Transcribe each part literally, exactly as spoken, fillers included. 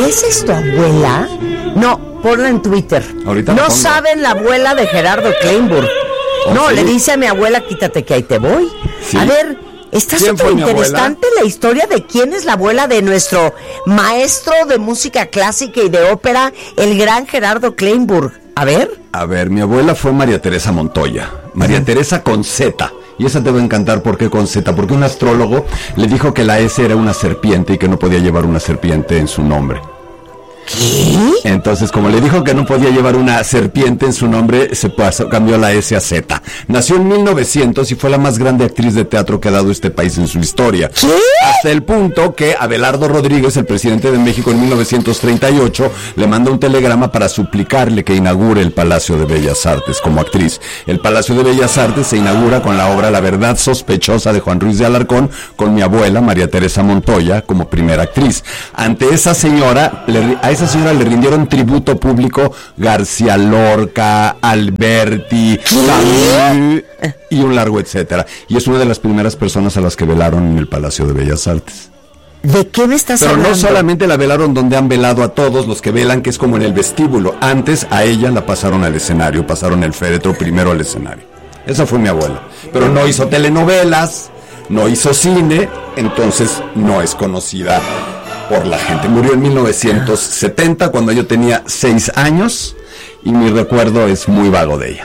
¿esa es tu abuela? No, ponla en Twitter. Ahorita no saben la abuela de Gerardo Kleinburg. ¿Oh, no, sí? Le dice a mi abuela, quítate que ahí te voy. ¿Sí? A ver, está súper interesante la historia de quién es la abuela de nuestro maestro de música clásica y de ópera, el gran Gerardo Kleinburg. A ver. A ver, mi abuela fue María Teresa Montoya. María uh-huh. Teresa con Z. Y esa te va a encantar. ¿Por qué con Z? Porque un astrólogo le dijo que la S era una serpiente y que no podía llevar una serpiente en su nombre. ¿Qué? Entonces, como le dijo que no podía llevar una serpiente en su nombre, se pasó, cambió la S a Z. Nació en mil novecientos y fue la más grande actriz de teatro que ha dado este país en su historia. ¿Qué? Hasta el punto que Abelardo Rodríguez, el presidente de México en mil novecientos treinta y ocho, le mandó un telegrama para suplicarle que inaugure el Palacio de Bellas Artes como actriz. El Palacio de Bellas Artes se inaugura con la obra La Verdad Sospechosa de Juan Ruiz de Alarcón, con mi abuela, María Teresa Montoya, como primera actriz. Ante esa señora, le, a esa señora le rindieron tributo público García Lorca, Alberti, Camus y un largo etcétera. Y es una de las primeras personas a las que velaron en el Palacio de Bellas Artes. ¿De qué me estás Pero hablando? no solamente la velaron donde han velado a todos los que velan, que es como en el vestíbulo. Antes a ella la pasaron al escenario, pasaron el féretro primero al escenario. Esa fue mi abuela. Pero no hizo telenovelas, no hizo cine, entonces no es conocida por la gente. Murió en mil novecientos setenta cuando yo tenía seis años y mi recuerdo es muy vago de ella.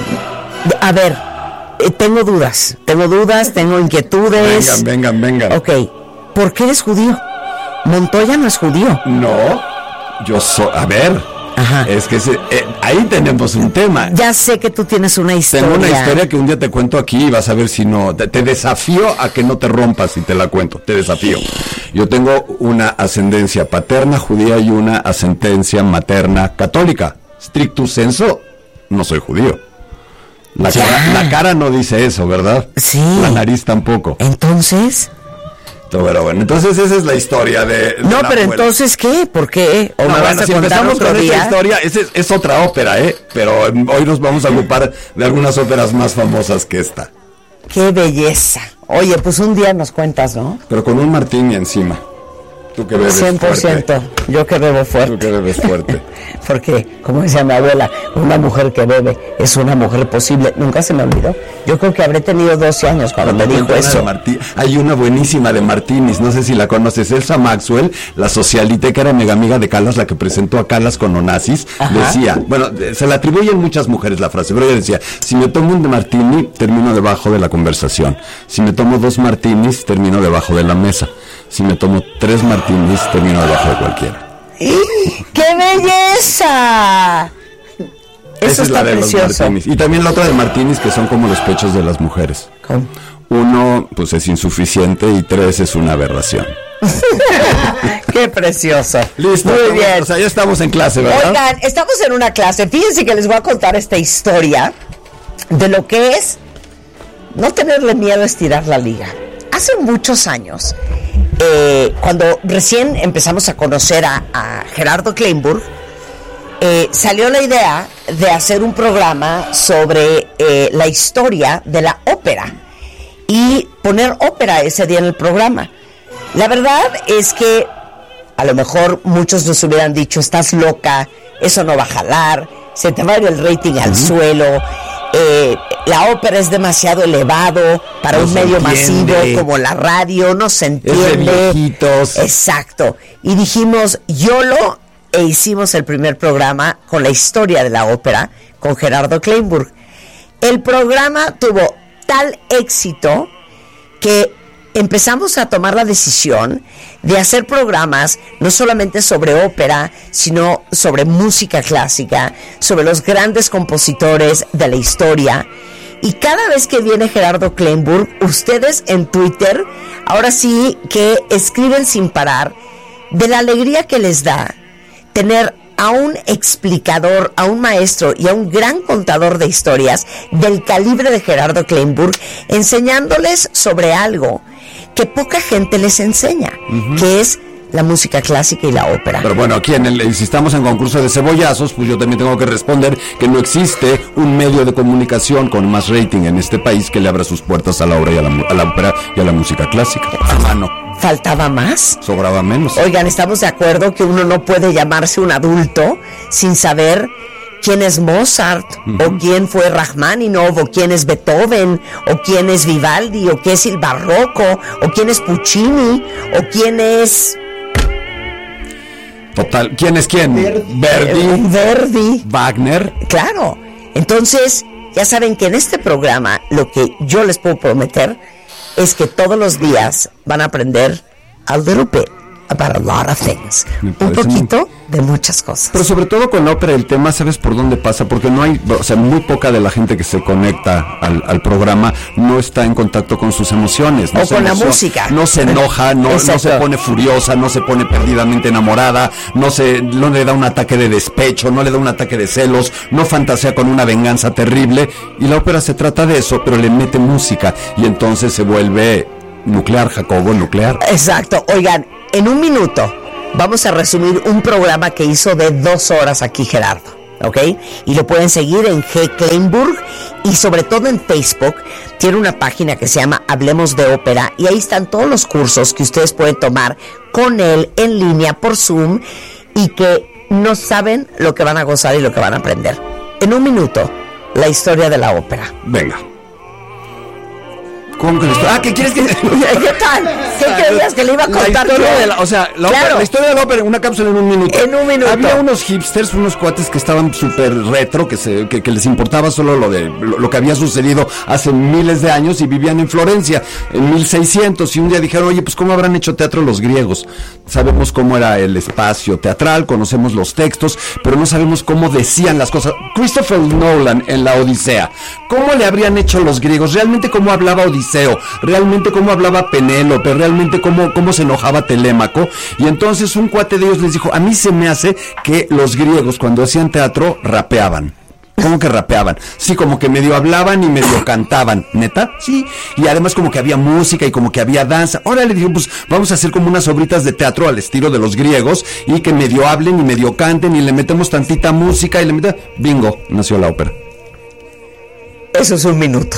A ver, eh, tengo dudas, tengo dudas, tengo inquietudes. Vengan, vengan, vengan. Ok, ¿por qué eres judío? Montoya no es judío. No, yo soy, a ver... Ajá. Es que se, eh, ahí tenemos un tema. Ya sé que tú tienes una historia. Tengo una historia que un día te cuento aquí y vas a ver si no. Te, te desafío a que no te rompas si te la cuento. Te desafío. Yo tengo una ascendencia paterna judía y una ascendencia materna católica. Stricto sensu, no soy judío. La cara, la cara no dice eso, ¿verdad? Sí. La nariz tampoco. Entonces... Pero bueno, entonces esa es la historia de, de no, la pero abuela. Entonces, ¿qué? ¿Por qué? ¿O no, me bueno, vas a si contar empezamos otro con día? esta historia, es, es, es otra ópera, ¿eh? Pero hoy nos vamos a ocupar de algunas óperas más famosas que esta. ¡Qué belleza! Oye, pues un día nos cuentas, ¿no? Pero con un martini encima. Tú que bebes cien por ciento. Fuerte. Yo que bebo fuerte. Tú que bebes fuerte. Porque, como decía mi abuela, una mujer que bebe es una mujer posible. Nunca se me olvidó. Yo creo que habré tenido doce años cuando me dijo eso. Martí- Hay una buenísima de Martínez, no sé si la conoces, Elsa Maxwell, la socialite que era mega amiga de Callas, la que presentó a Callas con Onassis. Ajá. Decía, bueno, se la atribuyen muchas mujeres la frase, pero ella decía, si me tomo un de martini, termino debajo de la conversación. Si me tomo dos martinis, termino debajo de la mesa. Si me tomo tres martinis, termino debajo de cualquiera. ¡Qué belleza! Eso Esa es la de precioso. Los martinis. Y también la otra de martinis, que son como los pechos de las mujeres. ¿Cómo? Uno, pues es insuficiente, y tres es una aberración. ¡Qué precioso! Listo. Muy estamos, bien. O sea, ya estamos en clase, ¿verdad? Oigan, estamos en una clase. Fíjense que les voy a contar esta historia de lo que es no tenerle miedo a estirar la liga. Hace muchos años, eh, cuando recién empezamos a conocer a, a Gerardo Kleinburg, eh, salió la idea de hacer un programa sobre eh, la historia de la ópera y poner ópera ese día en el programa. La verdad es que a lo mejor muchos nos hubieran dicho, estás loca, eso no va a jalar, se te va a ir el rating al uh-huh. suelo. Eh, la ópera es demasiado elevado para no un medio entiende. masivo como la radio, no se entiende. Es de viejitos. Exacto. Y dijimos YOLO e hicimos el primer programa con la historia de la ópera con Gerardo Kleinburg. El programa tuvo tal éxito que empezamos a tomar la decisión de hacer programas no solamente sobre ópera, sino sobre música clásica, sobre los grandes compositores de la historia. Y cada vez que viene Gerardo Kleinburg, ustedes en Twitter, ahora sí que escriben sin parar de la alegría que les da tener a un explicador, a un maestro y a un gran contador de historias del calibre de Gerardo Kleinburg, enseñándoles sobre algo que poca gente les enseña, uh-huh. que es la música clásica y la ópera. Pero bueno, aquí en el, si estamos en concurso de cebollazos, pues yo también tengo que responder que no existe un medio de comunicación con más rating en este país que le abra sus puertas a la obra y a la, a la ópera y a la música clásica. A mano. faltaba más. Sobraba menos. Oigan, estamos de acuerdo que uno no puede llamarse un adulto sin saber quién es Mozart, uh-huh. o quién fue Rachmaninoff, o quién es Beethoven, o quién es Vivaldi, o qué es el barroco, o quién es Puccini, o quién es... Total, ¿quién es quién? Verdi. Verdi. Verdi. Wagner. Claro. Entonces, ya saben que en este programa lo que yo les puedo prometer es que todos los días van a aprender a little bit about a lot of things. Un poquito muy... de muchas cosas. Pero sobre todo con la ópera el tema, ¿sabes por dónde pasa? Porque no hay, o sea, muy poca de la gente que se conecta al, al programa no está en contacto con sus emociones. No o con emociona, la música. No se enoja, no, no se pone furiosa, no se pone perdidamente enamorada, no, se, no le da un ataque de despecho, no le da un ataque de celos, no fantasea con una venganza terrible. Y la ópera se trata de eso, pero le mete música y entonces se vuelve nuclear, Jacobo, nuclear. Exacto. Oigan, en un minuto vamos a resumir un programa que hizo de dos horas aquí Gerardo, ¿ok? Y lo pueden seguir en G. Kleinburg y sobre todo en Facebook. Tiene una página que se llama Hablemos de Ópera y ahí están todos los cursos que ustedes pueden tomar con él en línea por Zoom y que no saben lo que van a gozar y lo que van a aprender. En un minuto, la historia de la ópera. Venga. ¿Cómo que la historia? Ah, ¿qué quieres que...? ¿Qué tal? ¿Qué creías que le iba a contar la yo? De la, o sea, la, claro. ópera, la historia de la ópera, una cápsula en un minuto. En un minuto. Había unos hipsters, unos cuates que estaban súper retro, que, se, que, que les importaba solo lo de lo, lo que había sucedido hace miles de años y vivían en Florencia, en mil seiscientos, y un día dijeron, oye, pues ¿cómo habrán hecho teatro los griegos? Sabemos cómo era el espacio teatral, conocemos los textos, pero no sabemos cómo decían las cosas. Christopher Nolan en la Odisea, ¿cómo le habrían hecho los griegos? ¿Realmente cómo hablaba Odiseo? ¿Realmente cómo hablaba Penélope? ¿Realmente cómo, cómo se enojaba Telémaco? Y entonces un cuate de ellos les dijo, a mí se me hace que los griegos cuando hacían teatro rapeaban. ¿Cómo que rapeaban? Sí, como que medio hablaban y medio cantaban. ¿Neta? Sí. Y además como que había música y como que había danza. Ahora le dijeron, pues vamos a hacer como unas obritas de teatro al estilo de los griegos y que medio hablen y medio canten y le metemos tantita música y le metemos... Bingo, nació la ópera. Eso es un minuto.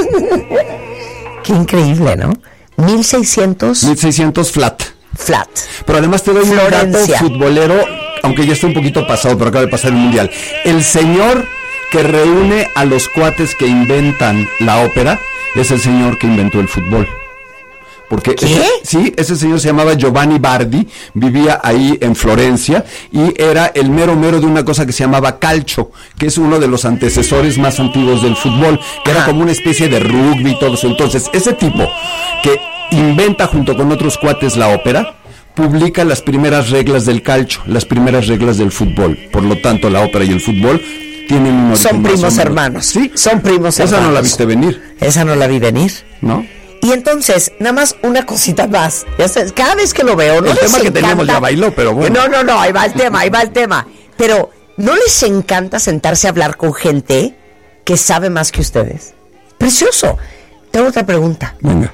Qué increíble, ¿no? mil seiscientos mil seiscientos flat. Flat. Pero además te doy Florencia. Un dato futbolero, aunque ya está un poquito pasado, pero acaba de pasar el mundial. El señor que reúne a los cuates que inventan la ópera es el señor que inventó el fútbol. Porque ¿Qué? Ese, sí, ese señor se llamaba Giovanni Bardi, vivía ahí en Florencia y era el mero mero de una cosa que se llamaba calcio, que es uno de los antecesores más antiguos del fútbol, que era como una especie de rugby y todo eso. Entonces, ese tipo que inventa junto con otros cuates la ópera, publica las primeras reglas del calcio, las primeras reglas del fútbol. Por lo tanto, la ópera y el fútbol tienen un origen. Son primos hermanos. Sí, son primos Esa hermanos. Esa no la viste venir. Esa no la vi venir. ¿No? Y entonces, nada más una cosita más. Ya sabes, cada vez que lo veo, no el les tema encanta... que teníamos ya bailó, pero bueno. No, no, no, ahí va el tema, ahí va el tema. Pero, ¿no les encanta sentarse a hablar con gente que sabe más que ustedes? Precioso. Tengo otra pregunta. Venga.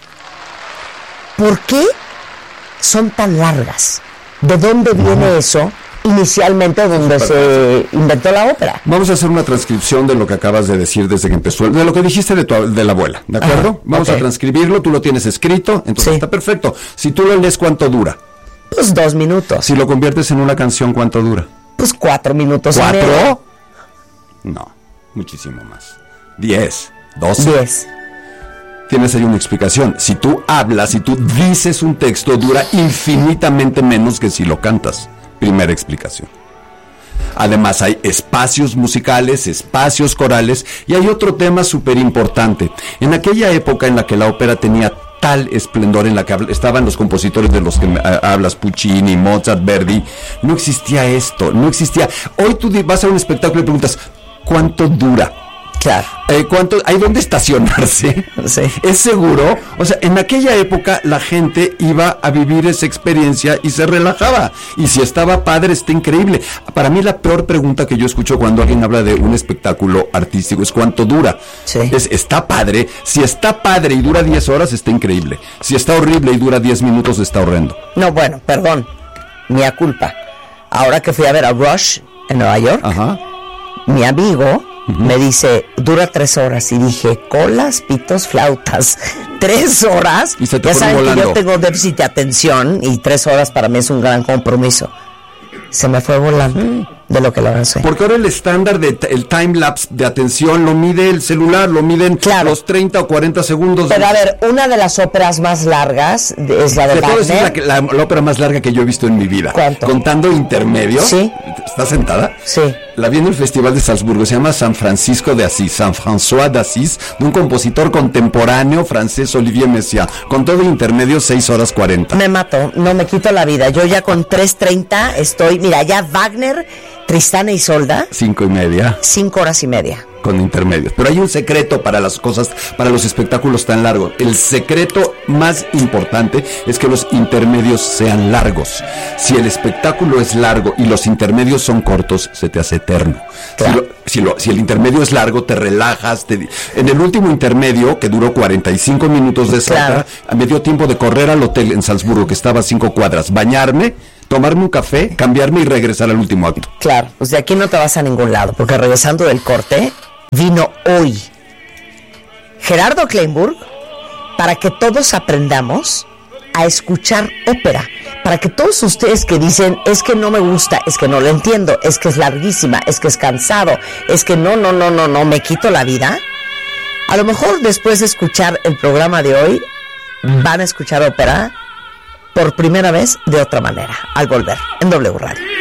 ¿Por qué son tan largas? ¿De dónde viene uh-huh. eso? Inicialmente donde se inventó la ópera. Vamos a hacer una transcripción de lo que acabas de decir desde que empezó, de lo que dijiste de tu de la abuela, ¿de acuerdo? Ajá, Vamos okay. a transcribirlo, tú lo tienes escrito, entonces sí. Está perfecto. Si tú lo lees, ¿cuánto dura? Pues dos minutos. Si lo conviertes en una canción, ¿cuánto dura? Pues cuatro minutos. ¿Cuatro? No, muchísimo más. Diez, doce. Diez. Tienes ahí una explicación. Si tú hablas, si tú dices un texto, dura infinitamente menos que si lo cantas. Primera explicación. Además hay espacios musicales, espacios corales y hay otro tema súper importante. En aquella época en la que la ópera tenía tal esplendor, en la que estaban los compositores de los que hablas, Puccini, Mozart, Verdi, no existía esto, no existía. Hoy tú vas a un espectáculo y preguntas, ¿cuánto dura? Claro. Eh, ¿cuánto, ¿Hay dónde estacionarse? Sí. ¿Es seguro? O sea, en aquella época la gente iba a vivir esa experiencia y se relajaba. Y si estaba padre, está increíble. Para mí la peor pregunta que yo escucho cuando alguien habla de un espectáculo artístico es ¿cuánto dura? Sí. Es, ¿está padre? Si está padre y dura diez horas, está increíble. Si está horrible y dura diez minutos, está horrendo. No, bueno, perdón. Mía culpa. Ahora que fui a ver a Rush en Nueva York, Ajá. mi amigo uh-huh. me dice, dura tres horas. Y dije, colas, pitos, flautas. Tres horas. Y se te ya saben volando. que yo tengo déficit de atención y tres horas para mí es un gran compromiso. Se me fue volando mm. de lo que lo avancé. Porque ahora el estándar de t- el time lapse de atención lo mide el celular, lo miden claro. los treinta o cuarenta segundos. Pero a ver, una de las óperas más largas es la de Te puedo Wagner. decir la, que- la, la ópera más larga que yo he visto en mi vida. ¿Cuánto? Contando intermedio. Sí. ¿Estás sentada? Sí. La vi en el Festival de Salzburgo, se llama San Francisco de Asís, San François d'Assís, de un compositor contemporáneo francés, Olivier Messiaen, con todo intermedio seis horas cuarenta. Me mato, no me quito la vida. Yo ya con tres treinta estoy, mira, ya Wagner, Tristán e Isolda, Cinco y media. cinco horas y media. Con intermedios. Pero hay un secreto para las cosas, para los espectáculos tan largos. El secreto más importante es que los intermedios sean largos. Si el espectáculo es largo y los intermedios son cortos, se te hace eterno. Claro. Si, lo, si, lo, si el intermedio es largo, te relajas. Te, en el último intermedio, que duró cuarenta y cinco minutos de esa ópera, me dio tiempo de correr al hotel en Salzburgo, que estaba a cinco cuadras, bañarme, tomarme un café, cambiarme y regresar al último acto. Claro, pues de aquí no te vas a ningún lado, porque regresando del corte, vino hoy Gerardo Kleinburg para que todos aprendamos a escuchar ópera, para que todos ustedes que dicen, es que no me gusta, es que no lo entiendo, es que es larguísima, es que es cansado, es que no, no, no, no, no, me quito la vida, a lo mejor después de escuchar el programa de hoy, van a escuchar ópera por primera vez de otra manera, al volver en W Radio.